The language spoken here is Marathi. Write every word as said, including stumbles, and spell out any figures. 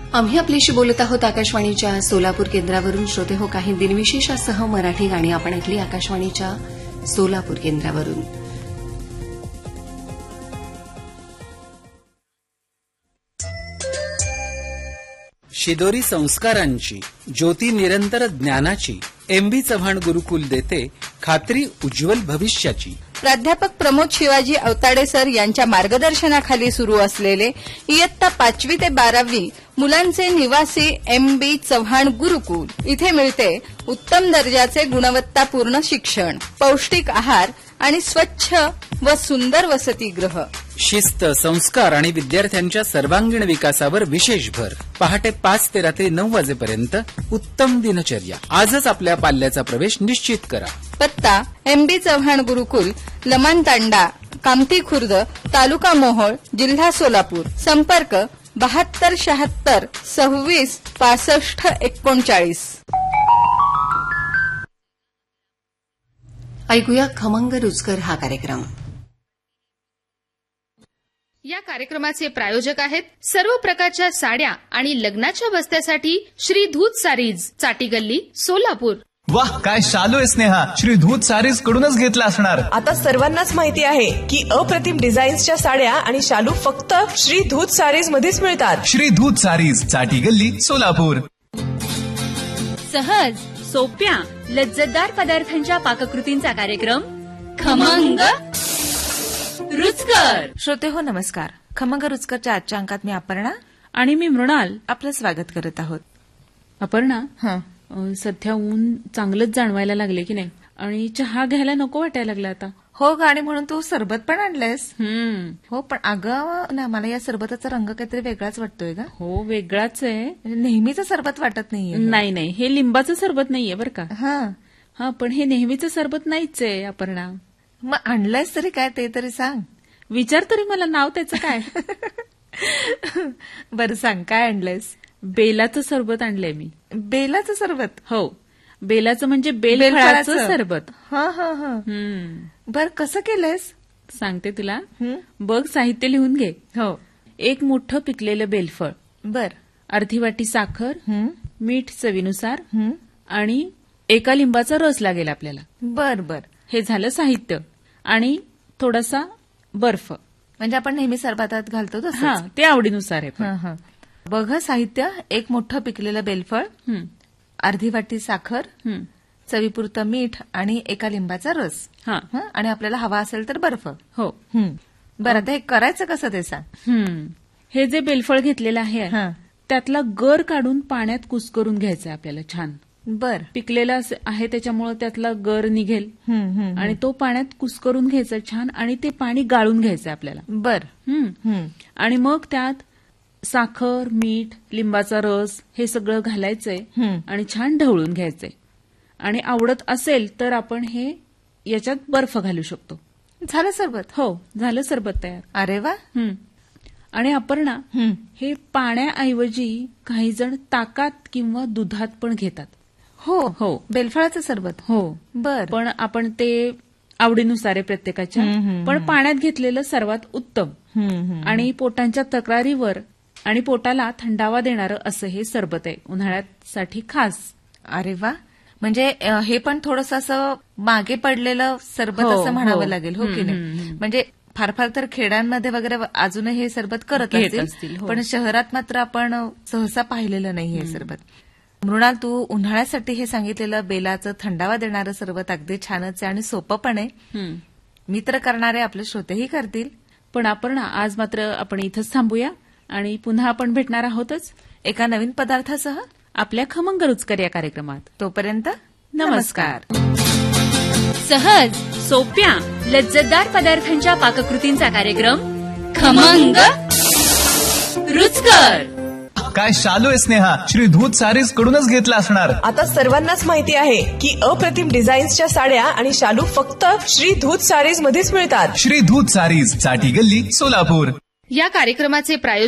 आम्ही आपल्याशी बोलत आहोत आकाशवाणीच्या सोलापूर केंद्रावरून. श्रोते हो, काही दिनविशेषासह मराठी गाणी आपण ऐकली आकाशवाणीच्या सोलापूर केंद्रावरून. शिदोरी संस्कारांची, ज्योती निरंतर ज्ञानाची, एम बी चव्हाण गुरुकुल देते खात्री उज्ज्वल भविष्याची. प्राध्यापक प्रमोद शिवाजी अवताडे सर यांच्या मार्गदर्शनाखाली सुरू असलेले इयत्ता पाचवी ते बारावी मुलांचे निवासी एम बी चव्हाण गुरुकुल. इथे मिळते उत्तम दर्जाचे गुणवत्तापूर्ण शिक्षण, पौष्टिक आहार आणि स्वच्छ व सुंदर वसतिगृह. शिस्त, संस्कार आणि विद्यार्थ्यांच्या सर्वांगीण विकासावर विशेष भर. पहाटे पाच ते रात्री नऊ वाजेपर्यंत उत्तम दिनचर्या. आजच आपल्या पाल्याचा प्रवेश निश्चित करा. पत्ता एम बी चव्हाण गुरुकुल, लमान तांडा, कामठी खुर्द, तालुका मोहोळ, जिल्हा सोलापूर. संपर्क बहात्तर शहात्तर सव्वीस पासष्ट एकोणचाळीस. ऐकूया खमंग रुचकर हा कार्यक्रम. या कार्यक्रमाचे प्रायोजक आहेत सर्व प्रकारच्या साड्या आणि लग्नाच्या बस्त्यासाठी श्री धूत सारीज, चाटी गल्ली, सोलापूर. वाह, काय शालू आहे स्नेहा. श्री धूत सारीज कडूनच घेतला असणार. आता सर्वांनाच माहिती आहे की अप्रतिम डिझाईन्सच्या साड्या आणि शालू फक्त श्री धूत सारीज मध्येच मिळतात. श्री धूत सारीज, चाटी गल्ली, सोलापूर. सहज, सोप्या, लज्जतदार पदार्थांच्या पाककृतींचा कार्यक्रम खमंग रुचकर. श्रोते हो, नमस्कार. खमंग रुचकरच्या आजच्या अंकात मी अपर्णा आणि मी मृणाल आपलं स्वागत करत आहोत. अपर्णा, हं, सध्या ऊन चांगलंच जाणवायला लागले की नाही, आणि चहा घ्यायला नको वाटायला लागला आता. हो ग, आणि म्हणून तू सरबत पण आणलंयस. हम्म हो, पण अगं ना, मला या सरबताचा रंग काहीतरी वेगळाच वाटतोय ग. हो, वेगळाच आहे. नेहमीचं सरबत वाटत नाहीये. नाही नाही, हे लिंबाचं सरबत नाहीये बरं का. हा हा पण हे नेहमीचं सरबत नाहीच आहे अपर्णा. मग आणलंयस तरी काय ते तरी सांग. विचार तरी मला नाव त्याचं काय. बरं सांग, काय आणलंयस. बेलाचं सरबत आणलंय मी. बेलाचं सरबत? हो, बेलाचं म्हणजे बेल बेलफळाचं फळाचं सरबत. हा हा हा. बर, कसं केलंयस सांगते तुला. हं? बघ, साहित्य लिहून घे. हो. एक मोठं पिकलेलं बेलफळ, बर, अर्धी वाटी साखर, हं, मीठ चवीनुसार हं. आणि एका लिंबाचा रस लागेल आपल्याला. बर बर. हे झालं साहित्य. आणि थोडासा बर्फ, म्हणजे आपण नेहमी सरबतात घालतो तसंच. हा, ते आवडीनुसार आहे. हं, हं. बघ, साहित्य: एक मोठं पिकलेलं बेलफळ, हं, अर्धी वाटी साखर, हं. चवीपुरतं मीठ आणि एका लिंबाचा रस. हा. हं, आणि आपल्याला हवा असेल तर बर्फ. हो. हं. बरं, आता हे करायचं कसं ते सांग. हं. हे जे बेलफळ घेतलेलं आहे, हं. त्यातला गर काढून पाण्यात कुस्करून घ्यायचं आपल्याला छान. बर. पिकलेला आहे त्याच्यामुळे त्यातला गर निघेल. हं, हं, आणि तो पाण्यात कुस्करून घ्यायचा छान, आणि ते पाणी गाळून घ्यायचं आपल्याला. बर. हं. हं. आणि मग त्यात साखर, मीठ, लिंबाचा रस हे सगळं घालायचंय हं. आणि छान ढवळून घ्यायचंय. आणि आवडत असेल तर आपण हे याच्यात बर्फ घालू शकतो. झालं सरबत. हो, झालं सरबत तयार. अरे वा. हं. आणि अपर्णा, हं. हे पाण्याऐवजी काही जण ताकात किंवा दुधात पण घेतात. हो हो, बेलफळाचं सरबत. हो. बर. पण आपण ते आवडीनुसार आहे प्रत्येकाच्या. हं, हं, पण हं. पाण्यात घेतलेलं सर्वात उत्तम. हं, हं. आणि पोटांच्या तक्रारीवर आणि पोटाला थंडावा देणारं असं हे सरबत आहे, उन्हाळ्यासाठी खास. अरे वा. म्हणजे अ, हे पण थोडंसं असं मागे पडलेलं सरबत हो, असं म्हणावं हो. लागेल. हो की हं, नाही. हं, हं. म्हणजे फार फार तर खेड्यांमध्ये वगैरे अजूनही हे सरबत करत घेत असतील, असतील, हो. पण शहरात मात्र आपण सहसा पाहिलेलं नाही हे सरबत. मृणाल, तू उन्हाळ्यासाठी हे सांगितलेलं बेलाचं थंडावा देणारं सरबत अगदी छानच आहे आणि सोपं पण आहे. हं. मी तर करणारे, आपले श्रोतेही करतील. पण आपण आज मात्र आपण इथंच थांबूया आणि पुन्हा आपण भेटणार आहोतच एका नवीन पदार्थासह आपल्या खमंग रुचकर या कार्यक्रमात. तोपर्यंत नमस्कार. सहज, सोप्या, लज्जतदार पदार्थांच्या पाककृतींचा कार्यक्रम खमंग रुचकर. काय शालू आहे स्नेहा. श्री धूत सारीज कडूनच घेतला असणार. आता सर्वांनाच माहिती आहे की अप्रतिम डिझाईन्सच्या साड्या आणि शालू फक्त श्री धूत सारीज मध्येच मिळतात. श्री धूत सारीज, चाटी गल्ली, सोलापूर. या कार्यक्रमाचे प्रायोजक